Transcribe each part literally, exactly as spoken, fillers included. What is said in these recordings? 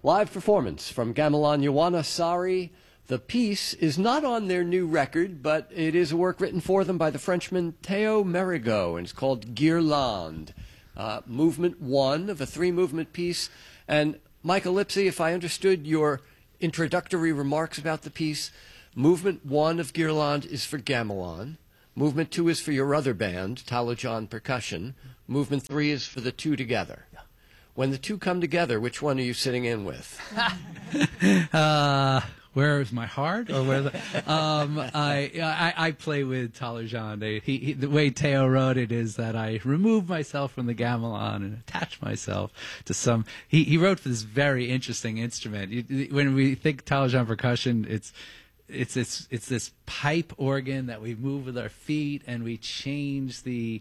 Live performance from Gamelan Ioana Sari. The piece is not on their new record, but it is a work written for them by the Frenchman Théo Merigot, and it's called Guirlande. Uh, movement one of a three-movement piece. And Michael Lipsey, if I understood your introductory remarks about the piece, movement one of Guirlande is for gamelan. Movement two is for your other band, Talajan Percussion. Movement three is for the two together. When the two come together, which one are you sitting in with? uh, where is my heart? Or where the, um, I, I I play with Talajan. He, he, the way Teo wrote it is that I remove myself from the gamelan and attach myself to some. He he wrote for this very interesting instrument. You, when we think Talajan Percussion, it's it's it's it's this pipe organ that we move with our feet, and we change the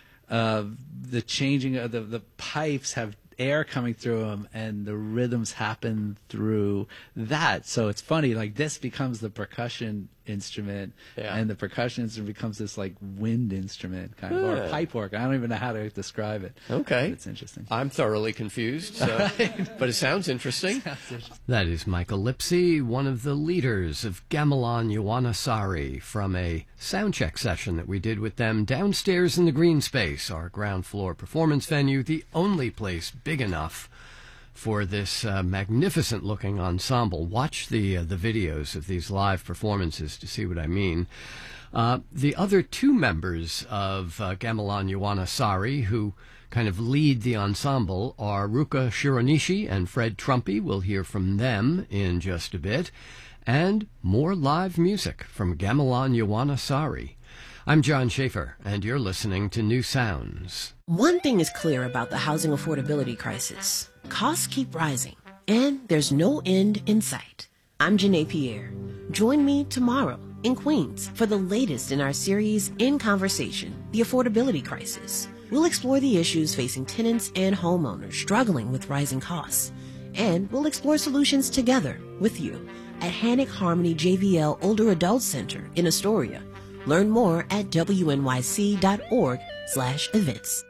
uh, the changing of the the pipes have air coming through them, and the rhythms happen through that. So it's funny, like this becomes the percussion instrument, yeah. and the percussion instrument becomes this like wind instrument, kind of, yeah. or pipe organ. I don't even know how to describe it. Okay. But it's interesting. I'm thoroughly confused, so. But it sounds interesting. Sounds interesting. That is Michael Lipsey, one of the leaders of Gamelan Ioana Sari, from a soundcheck session that we did with them downstairs in the Green Space, our ground floor performance venue, the only place big enough for this uh, magnificent-looking ensemble. Watch the uh, the videos of these live performances to see what I mean. Uh, the other two members of uh, Gamelan Ioana Sari, who kind of lead the ensemble, are Ruka Shironishi and Fred Trumpy. We'll hear from them in just a bit. And more live music from Gamelan Ioana Sari. I'm John Schaefer, and you're listening to New Sounds. One thing is clear about the housing affordability crisis. Costs keep rising, and there's no end in sight. I'm Janae Pierre. Join me tomorrow in Queens for the latest in our series, In Conversation, The Affordability Crisis. We'll explore the issues facing tenants and homeowners struggling with rising costs. And we'll explore solutions together with you at Hannock Harmony J V L Older Adult Center in Astoria. Learn more at W N Y C dot org slash events.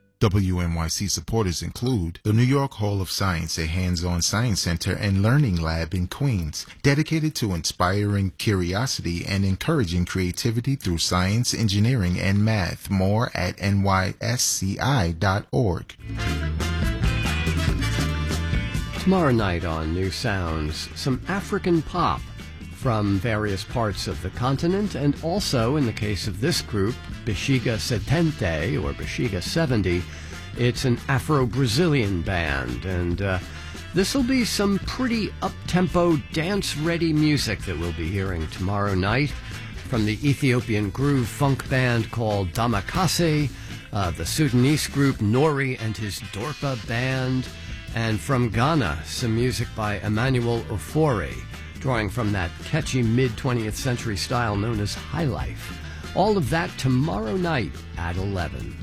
W N Y C supporters include the New York Hall of Science, a hands-on science center and learning lab in Queens, dedicated to inspiring curiosity and encouraging creativity through science, engineering, and math. More at N Y S C I dot org. Tomorrow night on New Sounds, some African pop from various parts of the continent, and also, in the case of this group, Bexiga Setenta, or Bexiga seventy, it's an Afro-Brazilian band, and uh, this will be some pretty up-tempo, dance-ready music that we'll be hearing tomorrow night from the Ethiopian groove funk band called Damakase, uh, the Sudanese group Nori and his Dorpa band, and from Ghana, some music by Emmanuel Ofori, drawing from that catchy mid-twentieth century style known as high life. All of that tomorrow night at eleven.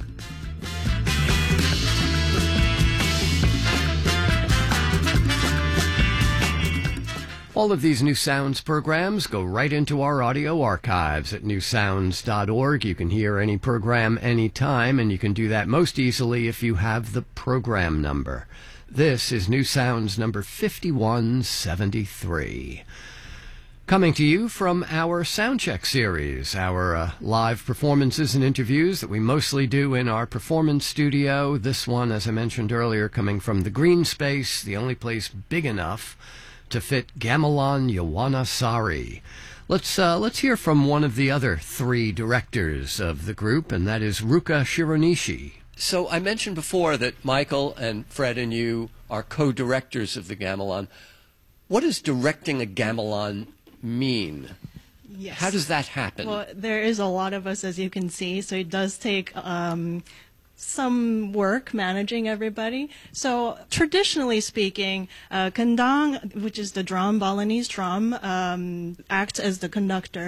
All of these New Sounds programs go right into our audio archives at new sounds dot org. You can hear any program anytime, and you can do that most easily if you have the program number. This is New Sounds number fifty-one seventy-three. Coming to you from our Soundcheck series, our uh, live performances and interviews that we mostly do in our performance studio. This one, as I mentioned earlier, coming from the Green Space, the only place big enough to fit Gamelan Ioana Sari. Let's, uh, let's hear from one of the other three directors of the group, and that is Ruka Shironishi. So I mentioned before that Michael and Fred and you are co-directors of the gamelan. What does directing a gamelan mean? Yes. How does that happen? Well, there is a lot of us, as you can see, so it does take um, some work managing everybody. So traditionally speaking, uh, kendang, which is the drum, Balinese drum, um, acts as the conductor.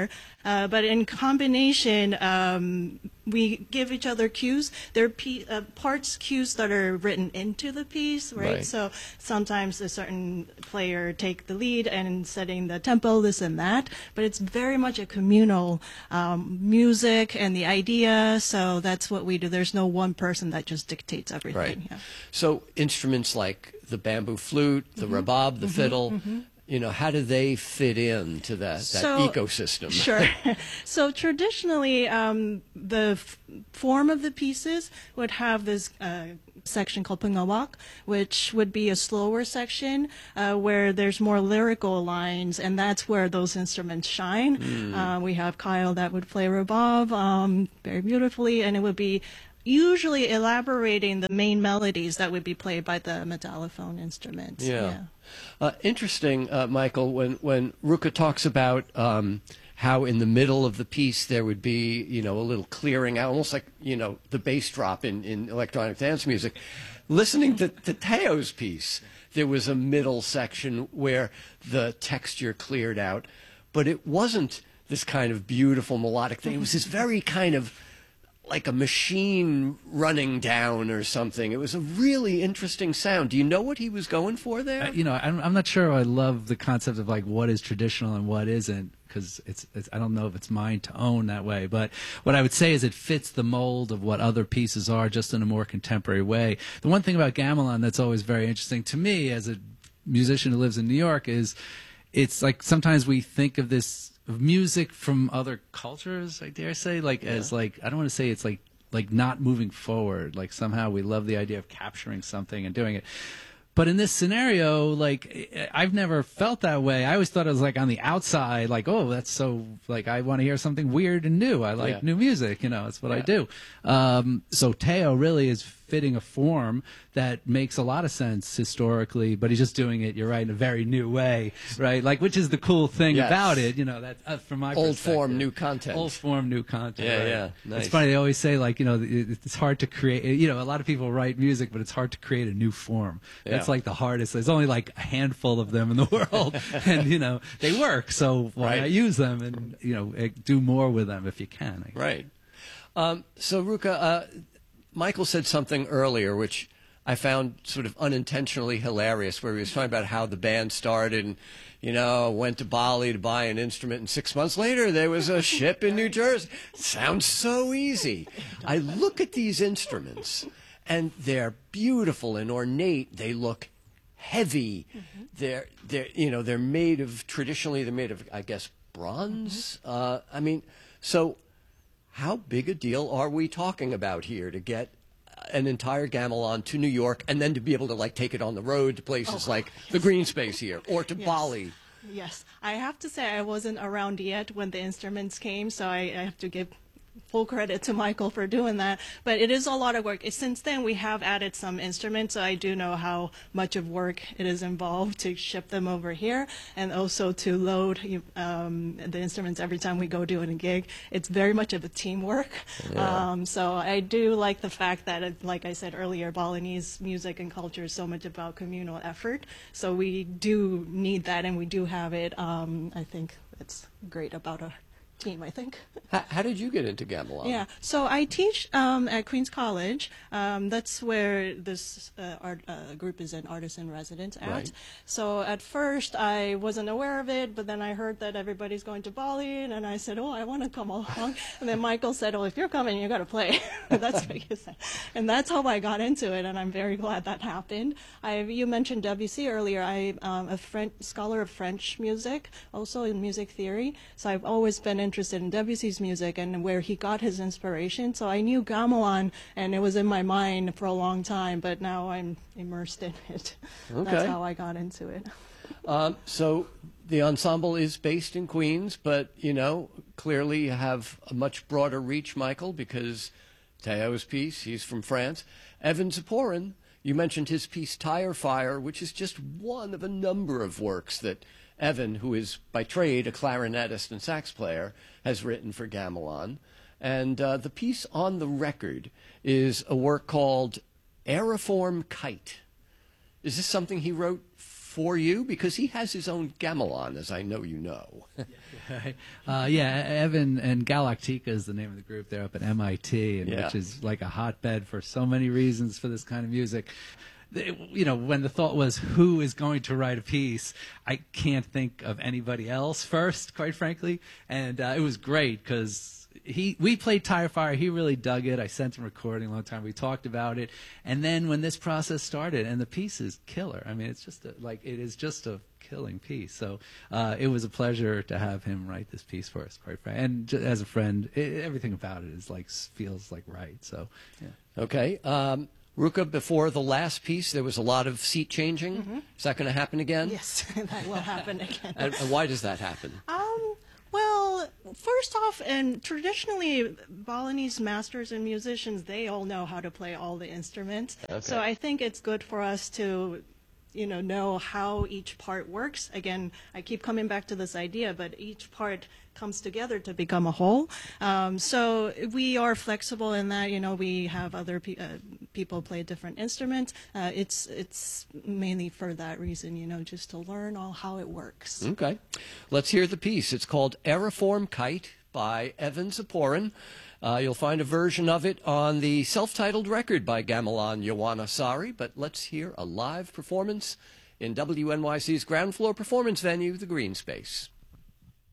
Uh, but in combination, um, we give each other cues. There are p- uh, parts cues that are written into the piece, right? Right. So sometimes a certain player take the lead and setting the tempo, this and that. But it's very much a communal um, music and the idea. So that's what we do. There's no one person that just dictates everything. Right. Yeah. So instruments like the bamboo flute, the Mm-hmm. rabab, the fiddle, you know, how do they fit into that, that So- ecosystem? Sure. So traditionally, um, the f- form of the pieces would have this uh, section called pungawak, which would be a slower section uh, where there's more lyrical lines, and that's where those instruments shine. Uh, we have Kyle that would play rabab um, very beautifully, and it would be usually elaborating the main melodies that would be played by the metallophone instruments. Yeah. Uh, interesting, uh, Michael, when, when Ruka talks about um, how in the middle of the piece there would be, you know, a little clearing out, almost like, you know, the bass drop in, in electronic dance music. Listening to, to Teo's piece, there was a middle section where the texture cleared out, but it wasn't this kind of beautiful melodic thing. It was this very kind of like a machine running down or something. It was a really interesting sound. Do you know what he was going for there? Uh, you know, I'm, I'm not sure I love the concept of like what is traditional and what isn't, because it's, it's I don't know if it's mine to own that way. But what I would say is it fits the mold of what other pieces are, just in a more contemporary way. The one thing about gamelan that's always very interesting to me as a musician who lives in New York is it's like sometimes we think of this of music from other cultures, I dare say, like yeah. as like I don't want to say it's like like not moving forward, like somehow we love the idea of capturing something and doing it. But in this scenario, like I've never felt that way. I always thought it was like on the outside, like, oh, that's so like I want to hear something weird and new. I like yeah. new music, you know, that's what yeah. I do. Um, so Teo really is fitting a form that makes a lot of sense historically, but he's just doing it, you're right, in a very new way, right? Like, which is the cool thing yes. about it, you know, that uh, from my Old perspective. form, new content. Old form, new content. Yeah, right? yeah. Nice. It's funny, they always say, like, you know, it, it's hard to create, you know, a lot of people write music, but it's hard to create a new form. That's Yeah. like the hardest. There's only like a handful of them in the world, and, you know, they work, so why Right. not use them and, you know, eh, do more with them if you can. I guess. Right. Um, so, Ruka, uh, Michael said something earlier which I found sort of unintentionally hilarious, where he was talking about how the band started and, you know, went to Bali to buy an instrument, and six months later there was a ship in New Jersey. Sounds so easy. I look at these instruments, and they're beautiful and ornate. They look heavy. Mm-hmm. They're, they're, you know, they're made of, traditionally they're made of, I guess, bronze. Mm-hmm. Uh, I mean, so how big a deal are we talking about here to get an entire gamelan to New York and then to be able to like take it on the road to places oh, like yes. the Green Space here or to Yes. Bali? Yes, I have to say I wasn't around yet when the instruments came, so I, I have to give full credit to Michael for doing that. But it is a lot of work. Since then, we have added some instruments, so I do know how much of work it is involved to ship them over here and also to load um, the instruments every time we go doing a gig. It's very much of a teamwork. Yeah. Um, so I do like the fact that, like I said earlier, Balinese music and culture is so much about communal effort. So we do need that, and we do have it. Um, I think that's great about a team, I think. How, how did you get into gamelan? Yeah, so I teach um, at Queens College. Um, that's where this uh, art uh, group is an artist in residence at. Right. So at first I wasn't aware of it, but then I heard that everybody's going to Bali, and then I said, oh, I want to come along. And then Michael said, oh, if you're coming, you got to play. That's what he said. And that's how I got into it, and I'm very glad that happened. I, you mentioned Debussy earlier. I'm um, a French, scholar of French music, also in music theory. So I've always been interested in Debussy's music and where he got his inspiration. So I knew gamelan, and it was in my mind for a long time, but now I'm immersed in it. Okay. That's how I got into it. Um, so the ensemble is based in Queens, but, you know, clearly you have a much broader reach, Michael, because Teo's piece, he's from France. Evan Ziporyn, you mentioned his piece Tire Fire, which is just one of a number of works that Evan, who is by trade a clarinetist and sax player, has written for gamelan. And uh, the piece on the record is a work called Aeriform Kite. Is this something he wrote for you? Because he has his own gamelan, as I know you know. uh, yeah, Evan and Galactica is the name of the group. They're up at M I T, and Yeah. which is like a hotbed for so many reasons for this kind of music. They- You know, when the thought was who is going to write a piece, I can't think of anybody else first, quite frankly. And uh, it was great because he we played Tire Fire. He really dug it. I sent him a recording a long time. We talked about it. And then when this process started, and the piece is killer. I mean, it's just a, like it is just a killing piece. So uh, it was a pleasure to have him write this piece for us, quite frankly. And j- as a friend, it, everything about it is like feels like right. So yeah. Okay. Um, Ruka, before the last piece, there was a lot of seat changing. Mm-hmm. Is that going to happen again? Yes, that will happen again. And, and why does that happen? Um, well, first off, and traditionally, Balinese masters and musicians, they all know how to play all the instruments. So I think it's good for us to, you know, know how each part works. Again, I keep coming back to this idea, but each part comes together to become a whole. Um, so we are flexible in that, you know, we have other pe- uh, people play different instruments. Uh, it's it's mainly for that reason, you know, just to learn all how it works. Okay. Let's hear the piece. It's called Aeriform Kite by Evan Ziporyn. Uh, you'll find a version of it on the self-titled record by Gamelan Ioana Sari, but let's hear a live performance in W N Y C's ground floor performance venue, the Green Space.